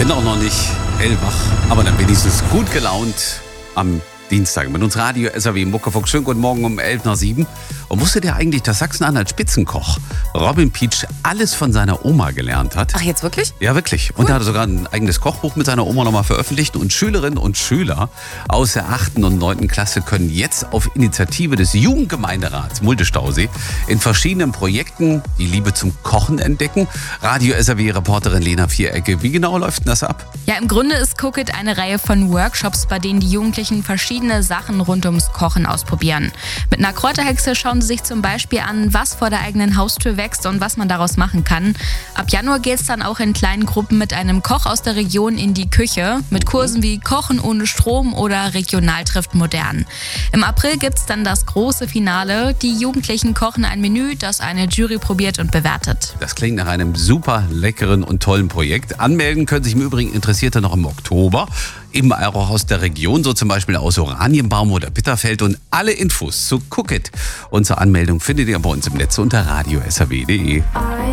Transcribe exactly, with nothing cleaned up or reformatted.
Bin auch noch nicht hellwach, aber dann wenigstens gut gelaunt am Dienstag mit uns Radio S R W Muckefuchs. Schönen guten Morgen um elf nach sieben. Und wusstet ihr eigentlich, dass Sachsen-Anhalt Spitzenkoch Robin Pietsch alles von seiner Oma gelernt hat? Ach, jetzt wirklich? Ja, wirklich. Cool. Und er hat sogar ein eigenes Kochbuch mit seiner Oma nochmal veröffentlicht. Und Schülerinnen und Schüler aus der achten und neunten Klasse können jetzt auf Initiative des Jugendgemeinderats Mulde-Stausee in verschiedenen Projekten die Liebe zum Kochen entdecken. Radio S R W-Reporterin Lena Vierecke, wie genau läuft denn das ab? Ja, im Grunde ist Cook It eine Reihe von Workshops, bei denen die Jugendlichen verschiedene Sachen rund ums Kochen ausprobieren. Mit einer Kräuterhexe schauen sie sich zum Beispiel an, was vor der eigenen Haustür wächst und was man daraus machen kann. Ab Januar geht es dann auch in kleinen Gruppen mit einem Koch aus der Region in die Küche, mit Kursen wie Kochen ohne Strom oder Regional trifft modern. Im April gibt es dann das große Finale. Die Jugendlichen kochen ein Menü, das eine Jury probiert und bewertet. Das klingt nach einem super leckeren und tollen Projekt. Anmelden können sich im Übrigen Interessierte noch im Oktober. Eben auch aus der Region, so zum Beispiel aus Oranienbaum oder Bitterfeld. Und alle Infos zu Cook It und zur Anmeldung findet ihr bei uns im Netz unter radio s r w punkt d e.